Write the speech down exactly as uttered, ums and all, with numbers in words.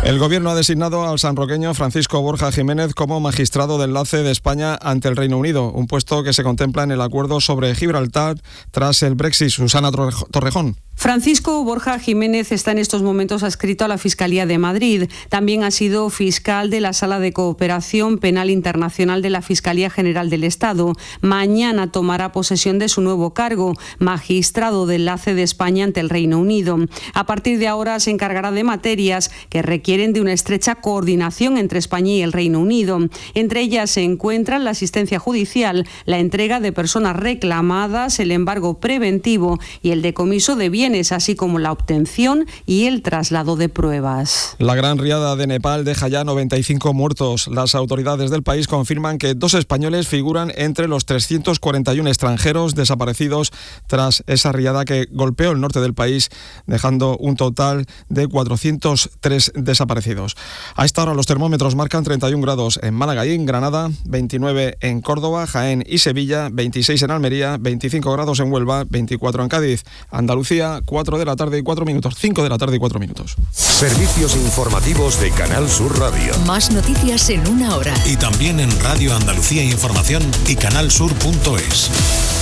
El Gobierno ha designado al sanroqueño Francisco Borja Jiménez como magistrado de enlace de España ante el Reino Unido, un puesto que se contempla en el acuerdo sobre Gibraltar tras el Brexit. Susana Torrejón. Francisco Borja Jiménez está en estos momentos adscrito a la Fiscalía de Madrid. También ha sido fiscal de la Sala de Cooperación Penal Internacional de la Fiscalía General del Estado. Mañana tomará posesión de su nuevo cargo, magistrado de enlace de España ante el Reino Unido. A partir de ahora se encargará de materias que requieren de una estrecha coordinación entre España y el Reino Unido. Entre ellas se encuentran la asistencia judicial, la entrega de personas reclamadas, el embargo preventivo y el decomiso de bienes, así como la obtención y el traslado de pruebas. La gran riada de Nepal deja ya noventa y cinco muertos. Las autoridades del país confirman que dos españoles figuran entre los trescientos cuarenta y uno extranjeros desaparecidos tras esa riada que golpeó el norte del país, dejando un total de cuatrocientos tres desaparecidos. A esta hora los termómetros marcan treinta y un grados en Málaga y en Granada, veintinueve en Córdoba, Jaén y Sevilla, veintiséis en Almería, veinticinco grados en Huelva, veinticuatro en Cádiz. Andalucía, cuatro de la tarde y cuatro minutos, cinco de la tarde y cuatro minutos. Servicios informativos de Canal Sur Radio. Más noticias en una hora. Y también en Radio Andalucía Información y canal sur punto es.